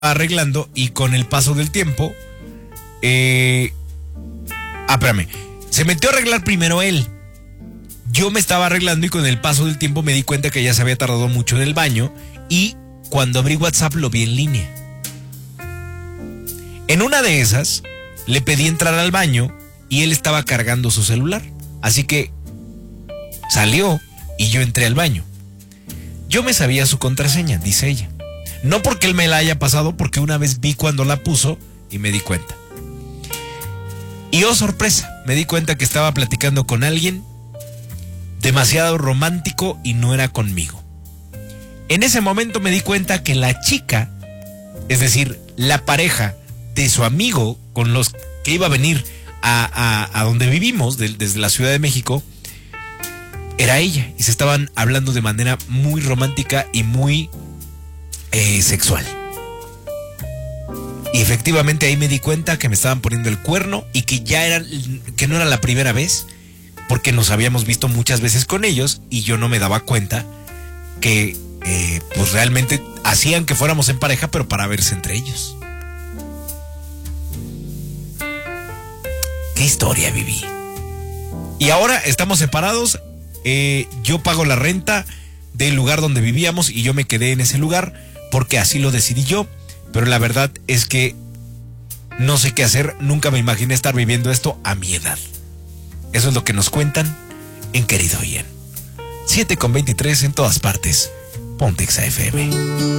arreglando y con el paso del tiempo, espérame, se metió a arreglar primero él. Yo me estaba arreglando y con el paso del tiempo me di cuenta que ya se había tardado mucho en el baño y cuando abrí WhatsApp lo vi en línea. En una de esas le pedí entrar al baño y él estaba cargando su celular. Así que salió y yo entré al baño. Yo me sabía su contraseña, dice ella. No porque él me la haya pasado, porque una vez vi cuando la puso y me di cuenta. Y oh sorpresa, me di cuenta que estaba platicando con alguien demasiado romántico y no era conmigo. En ese momento me di cuenta que la chica, es decir, la pareja de su amigo con los que iba a venir a donde vivimos, desde la Ciudad de México, era ella. Y se estaban hablando de manera muy romántica y muy sexual. Y efectivamente ahí me di cuenta que me estaban poniendo el cuerno y que que no era la primera vez, porque nos habíamos visto muchas veces con ellos y yo no me daba cuenta que pues realmente hacían que fuéramos en pareja, pero para verse entre ellos. ¿Qué historia viví? Y ahora estamos separados. Yo pago la renta del lugar donde vivíamos y yo me quedé en ese lugar porque así lo decidí yo. Pero la verdad es que no sé qué hacer. Nunca me imaginé estar viviendo esto a mi edad. Eso es lo que nos cuentan en Querido Oyen. 7:23 en todas partes. Ponte Exa FM.